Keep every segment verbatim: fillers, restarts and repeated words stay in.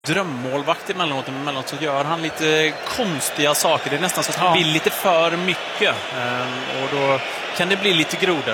drömmålvakt emellanåt, emellanåt så gör han lite konstiga saker. Det är nästan så att han ja. vill lite för mycket. Och då kan det bli lite grodor.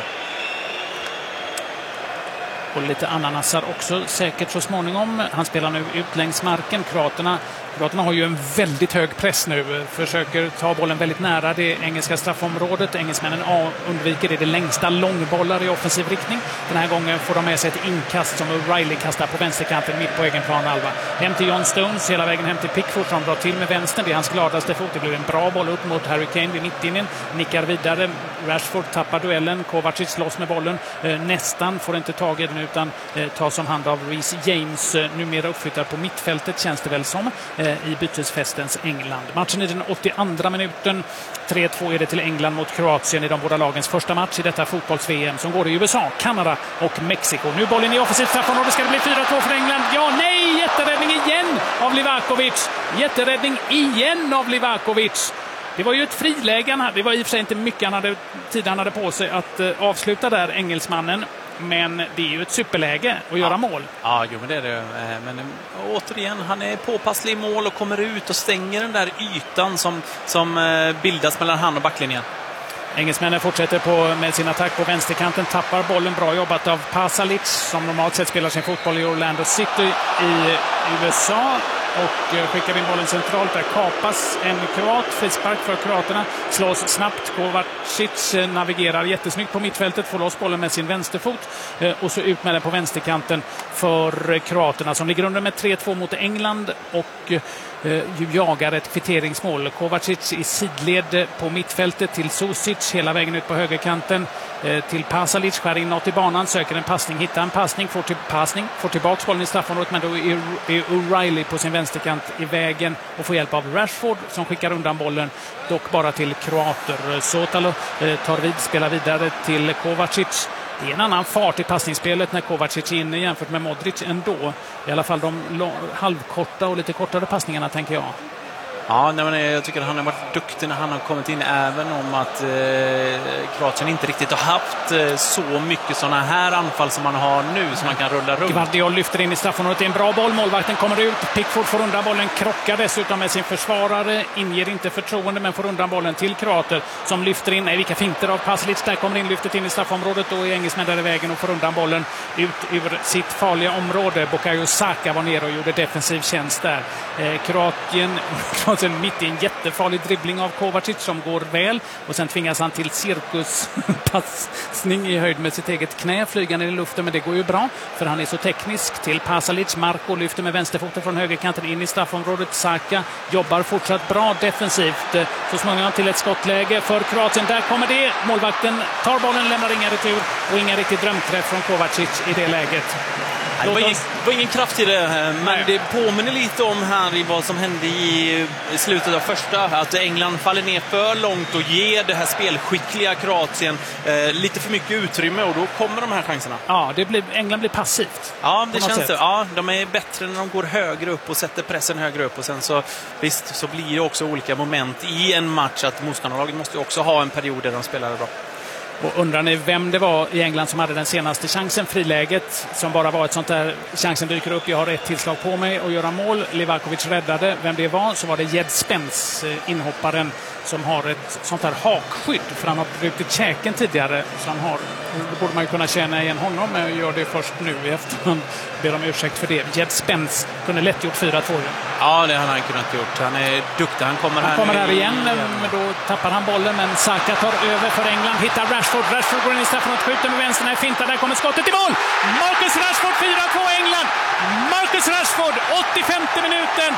Och lite ananasar också säkert så småningom. Han spelar nu ut längs marken. Kroaterna, Kroaterna har ju en väldigt hög press nu. Försöker ta bollen väldigt nära det engelska straffområdet. Engelsmännen undviker det, det längsta långbollar i offensiv riktning. Den här gången får de med sig ett inkast som O'Reilly kastar på vänsterkanten mitt på egen planhalva. Hem till John Stones, hela vägen hem till Pickford som drar till med vänstern. Det är hans gladaste fot. Det blir en bra boll upp mot Harry Kane vid mittlinjen. Nickar vidare. Rashford tappar duellen. Kovacic slåss med bollen. Nästan får inte tag i den utan tas om hand av Reece James. Numera uppflyttad på mittfältet känns det väl som i bytesfestens England. Matchen i den åttioandra minuten. tre två är det till England mot Kroatien i de båda lagens första match i detta fotbolls-V M som går i U S A, Kanada och Mexiko. Nu bollen i offensivt straffområde, ska det bli fyra två för England. Ja, nej! Jätteräddning igen av Livakovic. Jätteräddning igen av Livakovic. Det var ju ett friläge. Det var i och för sig inte mycket han hade, tid han hade på sig att uh, avsluta där, engelsmannen. Men det är ju ett superläge att göra ja. mål. Ja, jo, men det är det. Men återigen, han är påpasslig i mål och kommer ut och stänger den där ytan som, som bildas mellan han och backlinjen. Engelsmännen fortsätter på, med sin attack på vänsterkanten, tappar bollen, bra jobbat av Pasalic som normalt sett spelar sin fotboll i Orlando City i U S A och skickar in bollen centralt. Där kapas en kroat, frispark för kroaterna, slås snabbt. Kovacic navigerar jättesnyggt på mittfältet, får loss bollen med sin vänsterfot och så ut med den på vänsterkanten för kroaterna som ligger under med tre två mot England och Uh, jagar ett kvitteringsmål. Kovacic i sidled på mittfältet till Susic hela vägen ut på högerkanten uh, till Pasalic, skär in något i banan, söker en passning, hittar en passning, får, till, passning, får tillbaka bollen i straffområdet, men då är, är O'Reilly på sin vänsterkant i vägen och får hjälp av Rashford som skickar undan bollen, dock bara till kroater. Sotalo uh, tar vid, spelar vidare till Kovacic. Det är en annan fart i passningsspelet när Kovacic är inne jämfört med Modric ändå. I alla fall de halvkorta och lite kortare passningarna, tänker jag. Ja, nej, men jag tycker att han har varit duktig när han har kommit in, även om att eh, Kroatien inte riktigt har haft eh, så mycket sådana här anfall som man har nu som man kan rulla runt. Gvardiol lyfter in i straffområdet, det är en bra boll, målvakten kommer ut, Pickford får undan bollen, krockar dessutom med sin försvarare, inger inte förtroende men får undan bollen till kroater som lyfter in, nej vilka finter av Pasalic, där kommer in, lyftet in i straffområdet, då är engelsmän där i vägen och får undan bollen ut ur sitt farliga område. Bukayo Saka var nere och gjorde defensiv tjänst där. Eh, Kroatien sen mitt i en jättefarlig dribbling av Kovacic som går väl och sen tvingas han till cirkuspassning i höjd med sitt eget knä, flygande i luften, men det går ju bra för han är så teknisk. Till Pasalic, Marco lyfter med vänsterfoten från högerkanten in i straffområdet. Saka jobbar fortsatt bra defensivt, så småningom till ett skottläge för Kroatien. Där kommer det, målvakten tar bollen, lämnar inga retur och inga riktigt drömträff från Kovacic i det läget. Det var, ingen, var ingen kraft i det, men nej. Det påminner lite om här i vad som hände i, i slutet av första. Att England faller ner för långt och ger det här spelskickliga Kroatien eh, lite för mycket utrymme och då kommer de här chanserna. Ja, det blir, England blir passivt. Ja, det känns det. Ja, de är bättre när de går högre upp och sätter pressen högre upp. Och sen så, visst, så blir det också olika moment i en match att motståndarlaget måste också ha en period där de spelar bra. Och undrar ni vem det var i England som hade den senaste chansen, friläget, som bara var ett sånt där, chansen dyker upp, jag har ett tillslag på mig och göra mål, Livakovic räddade, vem det var, så var det Jed Spence, inhopparen som har ett sånt här hakskydd för han har brutit käken tidigare, så han har, då borde man ju kunna känna igen honom, men jag gör det först nu i efterhand, ber om ursäkt för det. Jed Spence kunde lätt gjort fyra två. Ja, det har han kunnat gjort. Han är duktig, han kommer han här kommer här i, igen, men då tappar han bollen, men Saka tar över för England, hittar Rashford, Rashford går in i straffområdet, skjuter med vänstern, är finta, där kommer skottet i mål! Marcus Rashford, fyra två England! Marcus Rashford, åttiofemte minuten!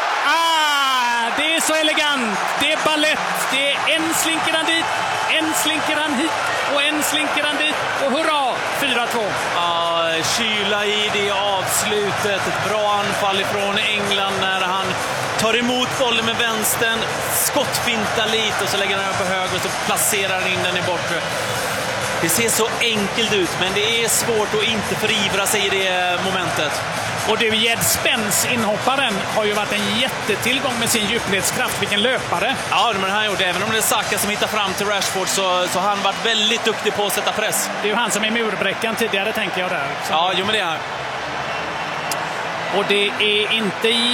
Ah, det är så elegant, det är ballett, det är en slinker han dit, en slinker han hit och en slinker han dit och hurra, fyra två. Ja, kyla i det avslutet, ett bra anfall ifrån England när han tar emot bollen med vänstern, skottfintar lite och så lägger han den på höger och så placerar han in den i bortre. Det ser så enkelt ut, men det är svårt att inte förivra sig i det momentet. Och du, Jed Spence, inhopparen, har ju varit en jättetillgång med sin djupledskraft. Vilken löpare! Ja, men han gjort det. Även om det är Saka som hittar fram till Rashford så, så har han varit väldigt duktig på att sätta press. Det är ju han som är murbräckan tidigare, tänker jag där. Så. Ja, jo men det är han. Och det är inte i